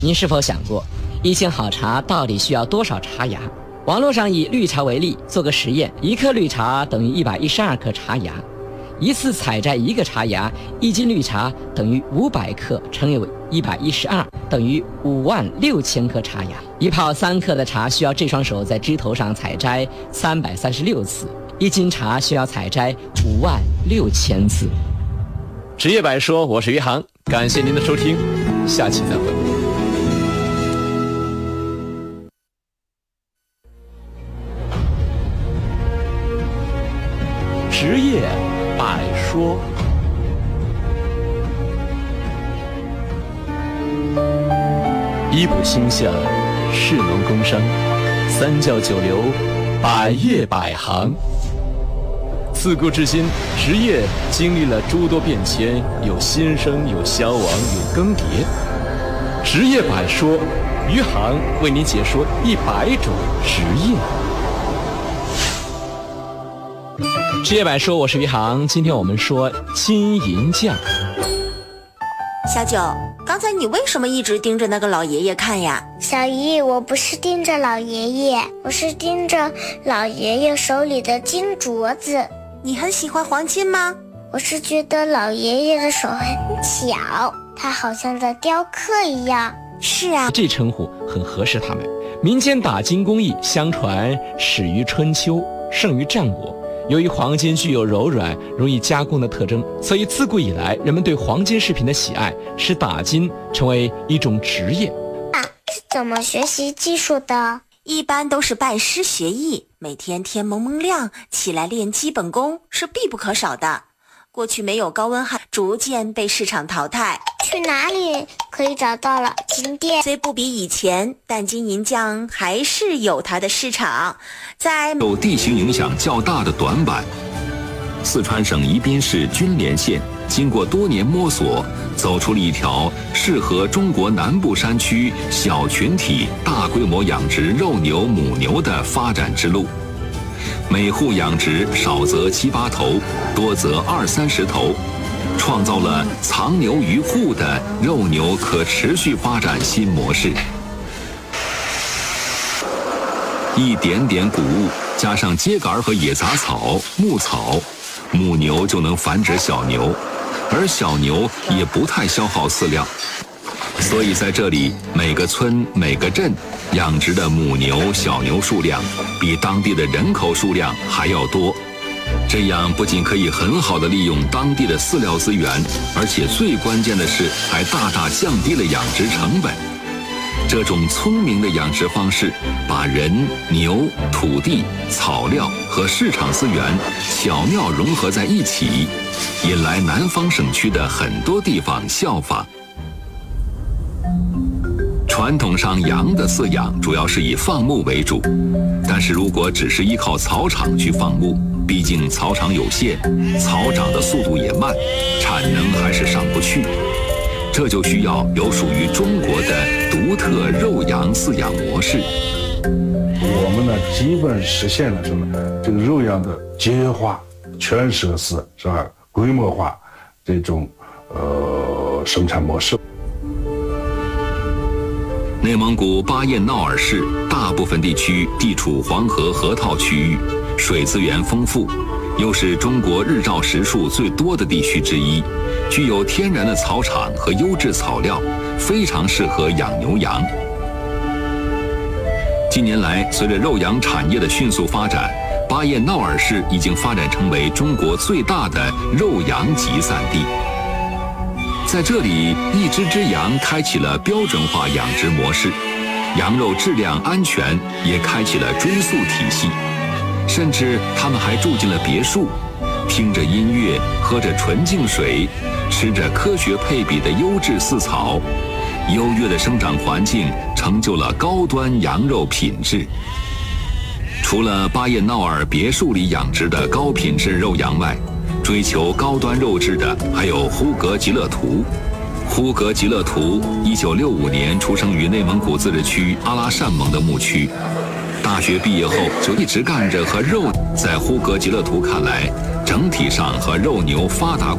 您是否想过，一斤好茶到底需要多少茶芽？网络上以绿茶为例，做个实验，1克绿茶等于112克茶芽。一次采摘1个茶芽，1斤绿茶等于500克乘以112，等于56000克茶芽。一泡3克的茶需要这双手在枝头上采摘336次，1斤茶需要采摘56000次。 职业百说，我是于航，感谢您的收听，下期再会。职业百说。医补星象，士农工商，三教九流，百业百行。自古至今，职业经历了诸多变迁，有新生，有消亡，有更迭。职业百说，于航为您解说100种职业。职业百说，我是于航。今天我们说金银匠。 小九，刚才你为什么一直盯着那个老爷爷看呀？ 小姨，我不是盯着老爷爷，我是盯着老爷爷手里的金镯子。 你很喜欢黄金吗？ 我是觉得老爷爷的手很巧，他好像在雕刻一样。 是啊， 这称呼很合适他们。民间打金工艺相传始于春秋，盛于战国。由于黄金具有柔软、容易加工的特征，所以自古以来人们对黄金饰品的喜爱，使打金成为一种职业。 是怎么学习技术的？ 一般都是拜师学艺，每天天蒙蒙亮起来练基本功是必不可少的。过去没有高温焊，逐渐被市场淘汰。 去哪里可以找到老金店？ 虽不比以前，但金银匠还是有它的市场。 受地形影响较大的短板，四川省宜宾市君连县经过多年摸索，走出了一条适合中国南部山区小群体大规模养殖肉牛、母牛的发展之路。每户养殖少则7、8头，多则20-30头，创造了藏牛于户的肉牛可持续发展新模式。一点点谷物加上秸秆和野杂草、牧草，母牛就能繁殖小牛，而小牛也不太消耗饲料。所以在这里，每个村、每个镇养殖的母牛、小牛数量比当地的人口数量还要多。这样不仅可以很好的利用当地的饲料资源，而且最关键的是还大大降低了养殖成本。这种聪明的养殖方式，把人、牛、土地、草料和市场资源巧妙融合在一起，引来南方省区的很多地方效仿。传统上羊的饲养主要是以放牧为主，但是如果只是依靠草场去放牧，毕竟草场有限，草长的速度也慢，产能还是上不去。这就需要有属于中国的独特肉羊饲养模式。 我们呢，基本实现了什么？这个肉羊的节约化、全设施是吧？规模化这种生产模式。 内蒙古巴彦淖尔市大部分地区地处黄河河套区域，水资源丰富，又是中国日照时数最多的地区之一，具有天然的草场和优质草料，非常适合养牛羊。近年来，随着肉羊产业的迅速发展，巴彦淖尔市已经发展成为中国最大的肉羊集散地。在这里，一只只羊开启了标准化养殖模式，羊肉质量安全也开启了追溯体系，甚至他们还住进了别墅，听着音乐，喝着纯净水，吃着科学配比的优质饲草，优越的生长环境成就了高端羊肉品质。除了巴彦淖尔别墅里养殖的高品质肉羊外，追求高端肉质的还有呼格吉勒图。呼格吉勒图1965年出生于内蒙古自治区阿拉善盟的牧区，大学毕业后就一直干着和肉。在呼格吉勒图看来，整体上和肉牛发达